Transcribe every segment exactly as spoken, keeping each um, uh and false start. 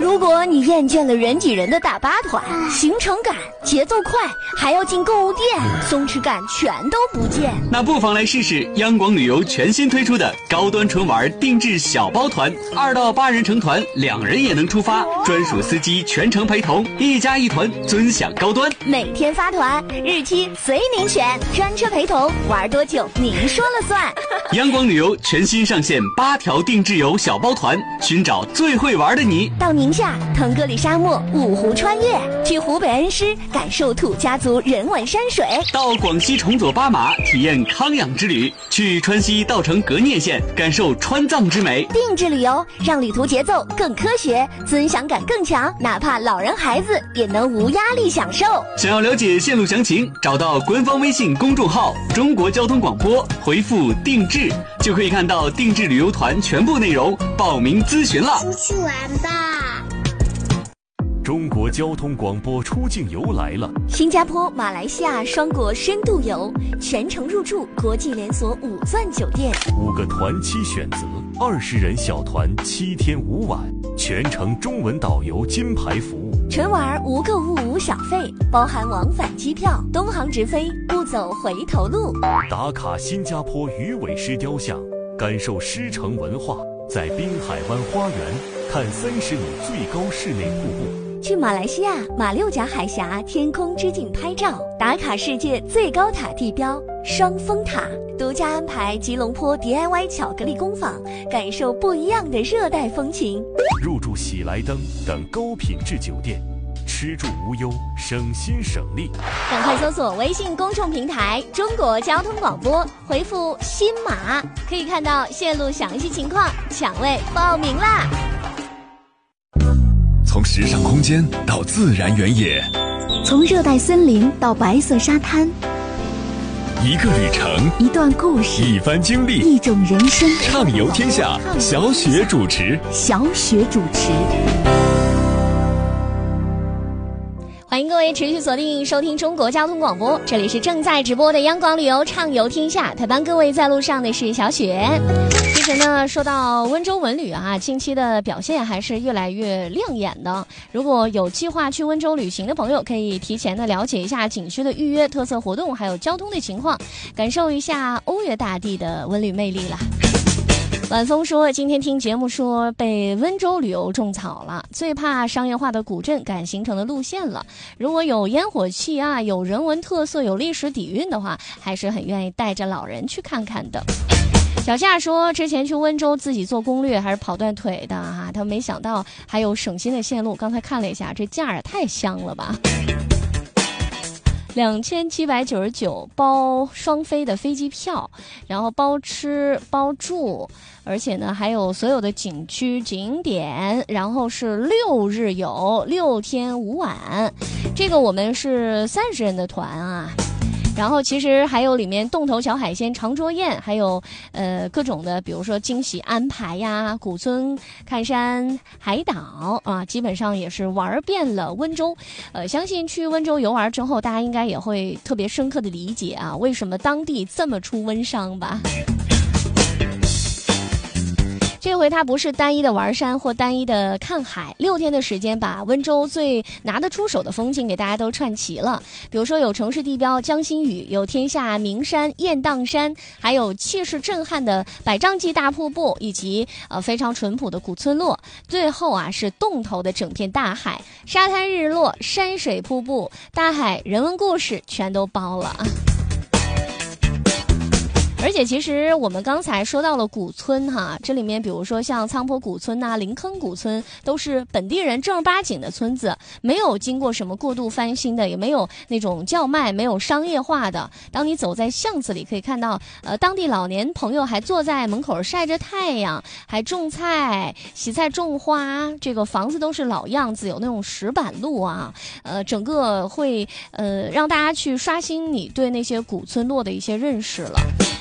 如果你厌倦了人挤人的大巴团，行程赶、节奏快，还要进购物店，松弛感全都不见， 那不妨来试试央广旅游全新推出的高端纯玩定制小包团，二到八人成团，两人也能出发，专属司机全程陪同，一家一团，尊享高端。 每天发团，日期随您选，专车陪同，玩多久您说了算。 央广旅游全新上线八条定制游小包团，寻找最会玩的你。 到宁夏腾格里沙漠五湖穿越，去湖北恩施感受土家族人文山水， 到广西崇左巴马体验康养之旅，去川西稻城格聂县感受川藏之美。 定制旅游让旅途节奏更科学，尊享感更强，哪怕老人孩子也能无压力享受。 想要了解线路详情，找到官方微信公众号中国交通广播，回复定制就可以看到定制旅游团全部内容，报名咨询了。 出去玩吧。 中国交通广播出境游来了， 新加坡、马来西亚双国深度游，全程入住国际连锁五钻酒店， 五个团期选择，二十人小团，七天五晚，全程中文导游金牌服务。 纯玩无购物无小费，包含往返机票，东航直飞，不走回头路。 打卡新加坡鱼尾狮雕像，感受狮城文化，在滨海湾花园看三十米最高室内瀑布。 去马来西亚马六甲海峡天空之镜拍照，打卡世界最高塔地标双峰塔，独家安排吉隆坡 D I Y 巧克力工坊，感受不一样的热带风情。 入住喜来登等高品质酒店，吃住无忧，省心省力。 赶快搜索微信公众平台中国交通广播，回复新马可以看到线路详细情况，抢位报名啦。 从时尚空间到自然原野， 从热带森林到白色沙滩， 一个旅程， 一段故事， 一番经历， 一种人生。 畅游天下，小雪主持。 小雪主持。 欢迎各位持续锁定收听中国交通广播，这里是正在直播的央广旅游畅游天下，陪伴各位在路上的是小雪。其实呢，说到温州文旅啊，近期的表现还是越来越亮眼的。如果有计划去温州旅行的朋友，可以提前的了解一下景区的预约、特色活动，还有交通的情况，感受一下欧越大地的文旅魅力了。晚风说，今天听节目说被温州旅游种草了，最怕商业化的古镇赶行程的路线了。如果有烟火气啊，有人文特色，有历史底蕴的话，还是很愿意带着老人去看看的。小夏说，之前去温州自己做攻略还是跑断腿的哈、啊，他没想到还有省心的线路。刚才看了一下，这价也太香了吧！两千七百九十九包双飞的飞机票，然后包吃包住，而且呢还有所有的景区景点，然后是六日游，六天五晚。这个我们是三十人的团啊。然后其实还有里面洞头小海鲜、长桌宴，还有呃各种的，比如说惊喜安排呀，古村看山、海岛啊，基本上也是玩遍了温州。呃，相信去温州游玩之后，大家应该也会特别深刻的理解啊，为什么当地这么出温商吧。这回它不是单一的玩山或单一的看海，六天的时间把温州最拿得出手的风景给大家都串齐了。比如说有城市地标江心屿，有天下名山雁荡山，还有气势震撼的百丈级大瀑布，以及呃非常淳朴的古村落。最后啊是洞头的整片大海，沙滩日落、山水瀑布、大海人文故事全都包了。而且其实我们刚才说到了古村哈，这里面比如说像苍坡古村呐、林坑古村，都是本地人正儿八经的村子，没有经过什么过度翻新的，也没有那种叫卖，没有商业化的。当你走在巷子里，可以看到呃当地老年朋友还坐在门口晒着太阳，还种菜、洗菜、种花，这个房子都是老样子，有那种石板路啊，呃整个会呃让大家去刷新你对那些古村落的一些认识了。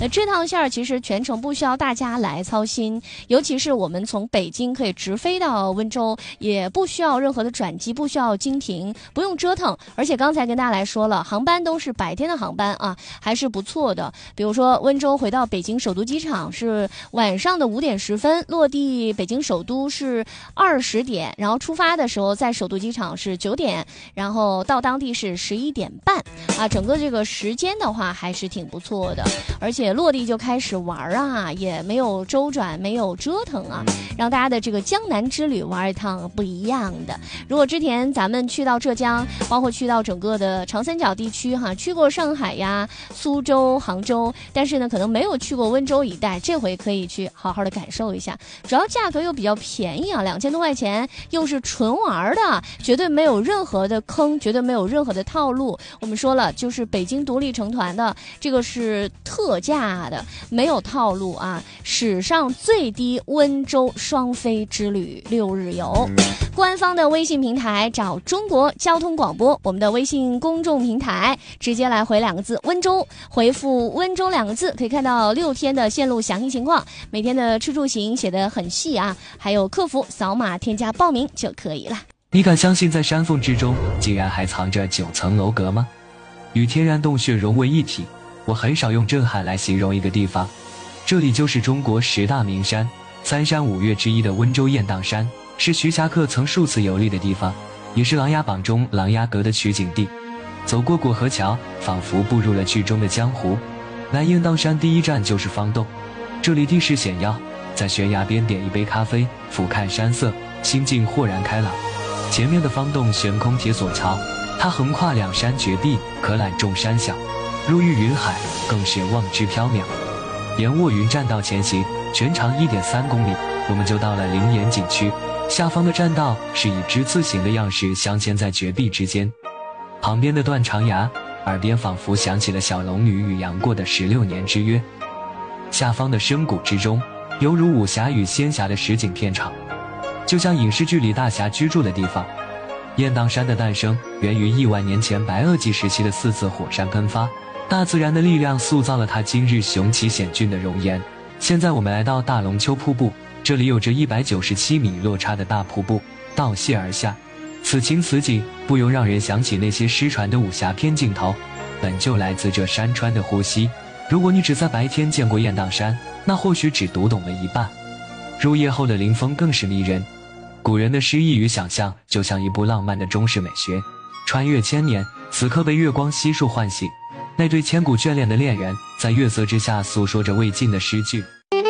那这趟线其实全程不需要大家来操心，尤其是我们从北京可以直飞到温州，也不需要任何的转机，不需要经停，不用折腾。而且刚才跟大家来说了，航班都是白天的航班啊，还是不错的。比如说温州回到北京首都机场是晚上的五点十分，落地北京首都是二十点，然后出发的时候在首都机场是九点，然后到当地是十一点半啊，整个这个时间的话还是挺不错的。而且落地就开始玩啊，也没有周转，没有折腾啊，让大家的这个江南之旅玩一趟不一样的。如果之前咱们去到浙江，包括去到整个的长三角地区哈，去过上海呀、苏州、杭州，但是呢可能没有去过温州一带，这回可以去好好的感受一下。主要价格又比较便宜啊，两千多块钱，又是纯玩的，绝对没有任何的坑，绝对没有任何的套路。我们说了，就是北京独立成团的，这个是特价的，没有套路啊！史上最低温州双飞之旅六日游，官方的微信平台找中国交通广播，我们的微信公众平台直接来回两个字温州，回复温州两个字，可以看到六天的线路详细情况，每天的吃住行写得很细啊，还有客服扫码添加报名就可以了。 你敢相信在山缝之中竟然还藏着九层楼阁吗？与天然洞穴融为一体，我很少用震撼来形容一个地方，这里就是中国十大名山三山五岳之一的温州雁荡山，是徐霞客曾数次游历的地方，也是琅琊榜中琅琊阁的取景地。走过过河桥，仿佛步入了剧中的江湖。来雁荡山第一站就是方洞，这里地势险要，在悬崖边点一杯咖啡，俯瞰山色，心境豁然开朗。前面的方洞悬空铁索桥，它横跨两山绝壁，可览众山小，入玉云海，更是望之缥缈。沿卧云栈道前行，全长 一点三公里，我们就到了灵岩景区。下方的栈道是以之字形的样式镶嵌在绝壁之间，旁边的断肠崖，耳边仿佛响起了小龙女与杨过的十六年之约。下方的深谷之中，犹如武侠与仙侠的实景片场，就像影视剧里大侠居住的地方。雁荡山的诞生源于亿万年前白垩纪时期的四次火山喷发，大自然的力量塑造了它今日雄奇险峻的容颜。现在我们来到大龙湫瀑布，这里有着一百九十七米落差的大瀑布倒泻而下，此情此景不由让人想起那些失传的武侠片镜头，本就来自这山川的呼吸。如果你只在白天见过雁荡山，那或许只读懂了一半。入夜后的林峰更是迷人，古人的诗意与想象就像一部浪漫的中式美学，穿越千年，此刻被月光悉数唤醒。那对千古眷恋的恋人，在月色之下诉说着未尽的诗句。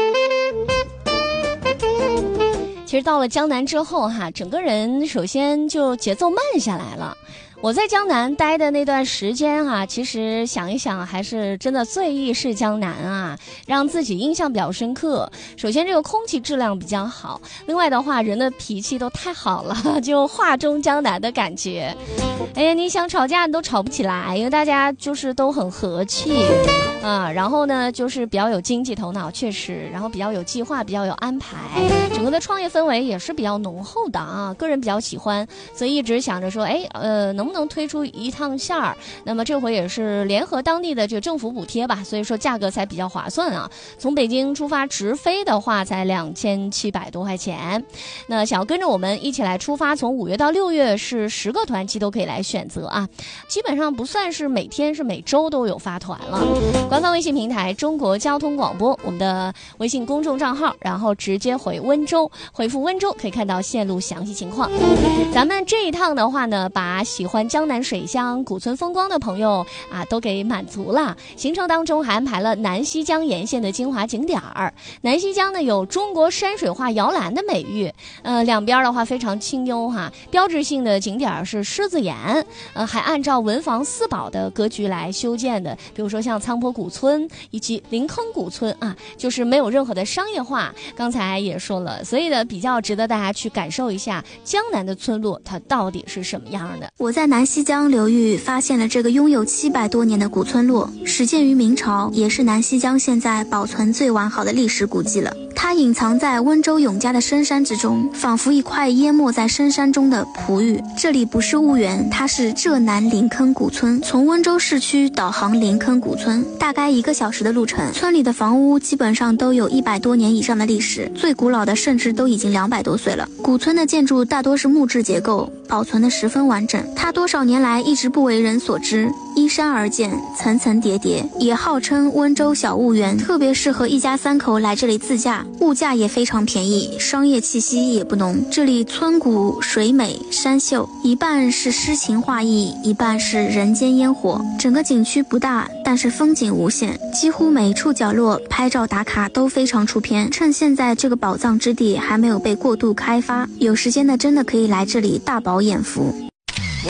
其实到了江南之后哈，整个人首先就节奏慢下来了。我在江南待的那段时间啊，其实想一想还是真的最忆是江南啊，让自己印象比较深刻。首先这个空气质量比较好，另外的话人的脾气都太好了，就画中江南的感觉。哎呀，你想吵架你都吵不起来，因为大家就是都很和气啊，然后呢就是比较有经济头脑，确实，然后比较有计划，比较有安排，整个的创业氛围也是比较浓厚的啊，个人比较喜欢，所以一直想着说，哎，呃，能不能推出一趟线儿？那么这回也是联合当地的这个政府补贴吧，所以说价格才比较划算啊。从北京出发直飞的话，才两千七百多块钱。那想要跟着我们一起来出发，从五月到六月是十个团期都可以来选择啊，基本上不算是每天，是每周都有发团了。官方微信平台中国交通广播，我们的微信公众账号，然后直接回温州，回复温州可以看到线路详细情况。咱们这一趟的话呢，把喜欢江南水乡古村风光的朋友啊都给满足了。行程当中还安排了南溪江沿线的精华景点儿。南溪江呢有中国山水画摇篮的美誉，呃，两边的话非常清幽哈。标志性的景点是狮子岩，呃，还按照文房四宝的格局来修建的，比如说像苍坡古村以及临坑古村啊，就是没有任何的商业化。刚才也说了，所以呢比较值得大家去感受一下江南的村落它到底是什么样的。 我在南溪江流域发现了这个拥有七百多年的古村落，始建于明朝，也是南溪江现在保存最完好的历史古迹了。它隐藏在温州永嘉的深山之中，仿佛一块淹没在深山中的璞玉。这里不是婺源，它是浙南临坑古村。从温州市区导航临坑古村，大大概一个小时的路程。村里的房屋基本上都有一百多年以上的历史，最古老的甚至都已经两百多岁了。古村的建筑大多是木质结构，保存得十分完整。它多少年来一直不为人所知，依山而建，层层叠叠，也号称温州小婺源，特别适合一家三口来这里自驾，物价也非常便宜，商业气息也不浓。这里村古水美山秀，一半是诗情画意，一半是人间烟火。整个景区不大，但是风景无限，几乎每一处角落拍照打卡都非常出片。趁现在这个宝藏之地还没有被过度开发，有时间的真的可以来这里大饱眼福。